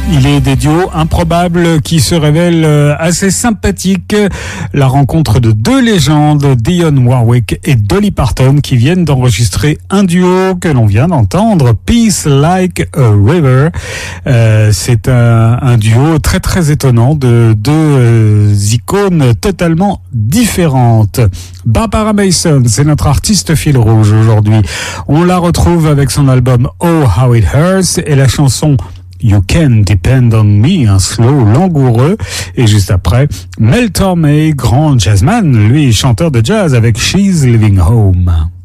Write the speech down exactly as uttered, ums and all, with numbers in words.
Il est des duos improbables qui se révèlent assez sympathiques. La rencontre de deux légendes, Dionne Warwick et Dolly Parton, qui viennent d'enregistrer un duo que l'on vient d'entendre, Peace Like a River. Euh, c'est un, un duo très très étonnant de deux euh, icônes totalement différentes. Barbara Mason, c'est notre artiste fil rouge aujourd'hui. On la retrouve avec son album Oh How It Hurts et la chanson You Can Depend on Me, un slow langoureux. Et juste après, Mel Tormé, grand jazzman, lui chanteur de jazz avec She's Living Home.